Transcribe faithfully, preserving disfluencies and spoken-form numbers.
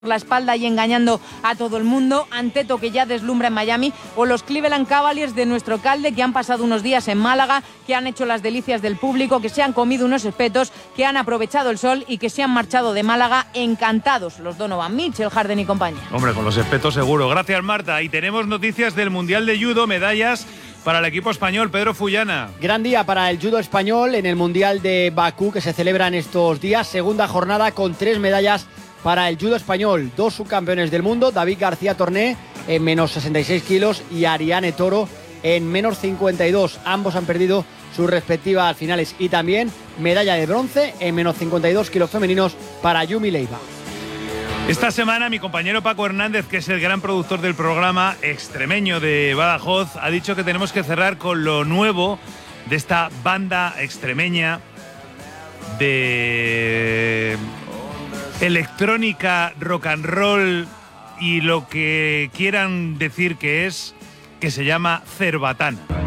la espalda y engañando a todo el mundo, Anteto que ya deslumbra en Miami, o los Cleveland Cavaliers de nuestro Calde, que han pasado unos días en Málaga, que han hecho las delicias del público, que se han comido unos espetos, que han aprovechado el sol y que se han marchado de Málaga encantados los Donovan Mitchell, Harden y compañía. Hombre, con los espetos seguro. Gracias, Marta. Y tenemos noticias del Mundial de Judo, medallas para el equipo español. Pedro Fullana. Gran día para el judo español en el Mundial de Bakú, que se celebra en estos días. Segunda jornada con tres medallas para el judo español. Dos subcampeones del mundo, David García Torné en menos sesenta y seis kilos y Ariane Toro en menos cincuenta y dos. Ambos han perdido sus respectivas finales. Y también medalla de bronce en menos cincuenta y dos kilos femeninos para Yumi Leiva. Esta semana mi compañero Paco Hernández, que es el gran productor del programa extremeño de Badajoz, ha dicho que tenemos que cerrar con lo nuevo de esta banda extremeña de electrónica, rock and roll y lo que quieran decir que es, que se llama Cerbatana.